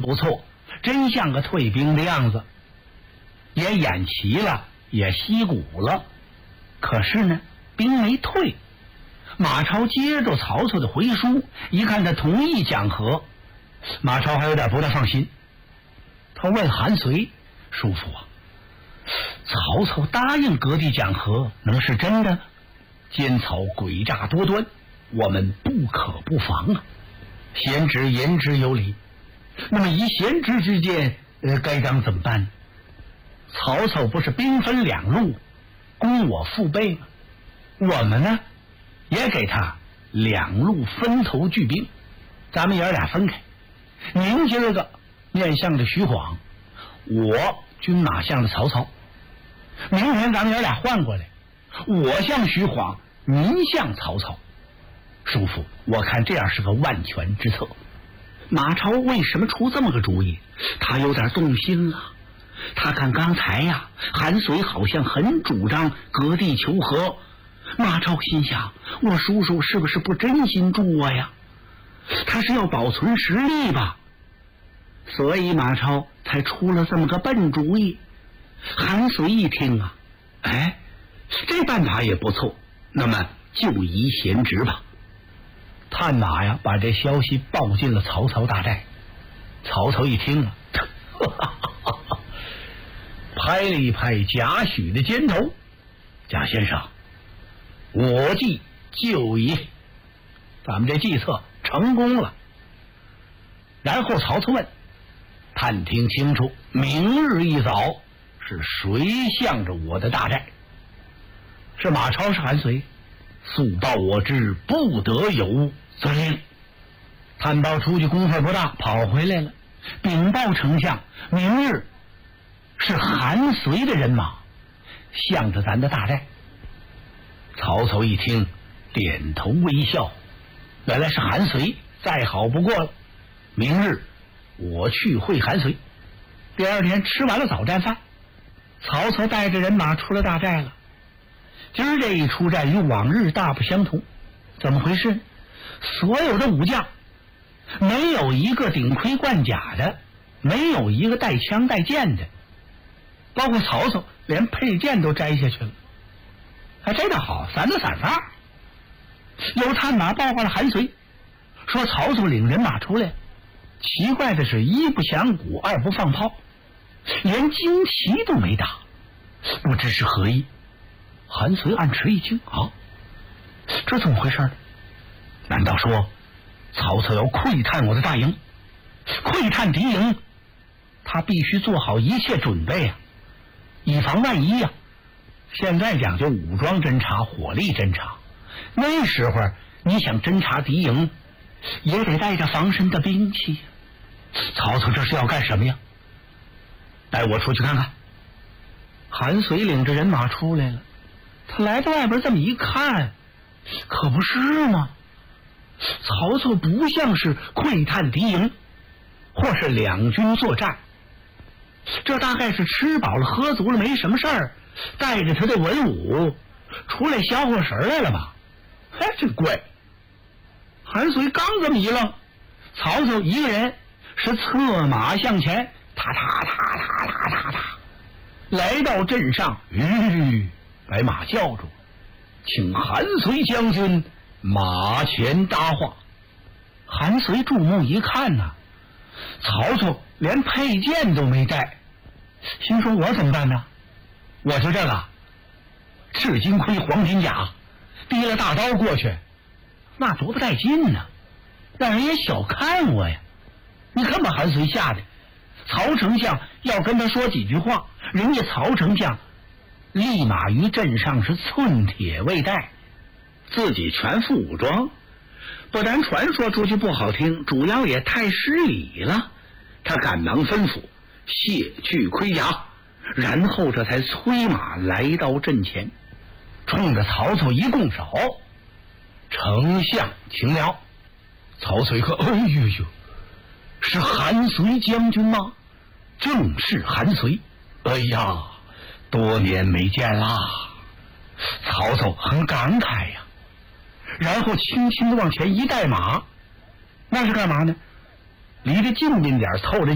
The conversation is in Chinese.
不错，真像个退兵的样子，也演齐了，也息鼓了。可是呢，兵没退。马超接着曹操的回书，一看他同意讲和，马超还有点不太放心。他问韩遂：“叔父啊，曹操答应割地讲和，能是真的？奸曹诡诈多端，我们不可不防啊！贤侄言之有理。那么以贤侄之见，该当怎么办？曹操不是兵分两路，攻我腹背吗？我们呢，也给他两路分头聚兵，咱们爷俩分开。您今儿个面向着徐晃，我军马向着曹操。明天咱们爷俩换过来，我向徐晃，您向曹操。叔父，我看这样是个万全之策。”马超为什么出这么个主意？他有点动心了。他看刚才呀，韩遂好像很主张割地求和。马超心想，我叔叔是不是不真心助我呀？他是要保存实力吧？所以马超才出了这么个笨主意。韩遂一听啊，哎，这办法也不错，那么就宜贤侄吧。探马呀，把这消息报进了曹操大寨。曹操一听啊，拍了一拍贾诩的肩头：“贾先生，我计就宜，咱们这计策成功了。”然后曹操问：“探听清楚，明日一早是谁向着我的大寨？”是马超，是韩遂？速报我知，不得有误。遵令。探报出去功夫不大，跑回来了，禀报丞相，明日是韩遂的人马向着咱的大寨。曹操一听，点头微笑，原来是韩遂，再好不过了。明日我去会韩遂。第二天吃完了早战饭，曹操带着人马出了大寨了。今儿这一出战与往日大不相同，怎么回事？所有的武将没有一个顶盔贯甲的，没有一个带枪带剑的，包括曹操连佩剑都摘下去了。这倒好，散的散发。有探马报告了韩遂，说曹操领人马出来，奇怪的是，一不响鼓，二不放炮，连旌旗都没打，不知是何意。韩遂暗吃一惊啊，这怎么回事呢？难道说曹操要窥探我的大营？窥探敌营，他必须做好一切准备啊，以防万一啊。现在讲究武装侦察、火力侦察，那时候你想侦察敌营，也得带着防身的兵器。曹操这是要干什么呀？带我出去看看。韩遂领着人马出来了，他来到外边这么一看，可不是吗？曹操不像是窥探敌营，或是两军作战，这大概是吃饱了喝足了没什么事儿，带着他的文武出来消火神来了吧？真怪。韩遂刚这么一愣，曹操一个人是策马向前，踏踏踏踏踏踏踏，来到阵上，把马叫住，请韩遂将军马前搭话。韩遂注目一看呐，曹操连佩剑都没带，心说我怎么办呢？我就这个赤金盔黄金甲，提了大刀过去，那多不带劲呢，让人也小看我呀。你看把韩遂吓的，曹丞相要跟他说几句话，人家曹丞相立马于阵上是寸铁未带，自己全副武装，不但传说出去不好听，主要也太失礼了。他赶忙吩咐卸去盔甲，然后这才催马来到阵前，冲着曹操一拱手：“丞相请了。”曹操一看，哎呦呦，是韩遂将军吗？正是韩遂。哎呀，多年没见啦。曹操很感慨呀，然后轻轻地往前一带马，那是干嘛呢？离得近点，凑着